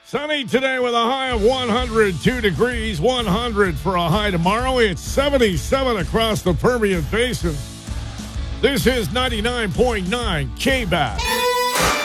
Sunny today with a high of 102 degrees, 100 for a high tomorrow. It's 77 across the Permian Basin. This is 99.9 KBAS.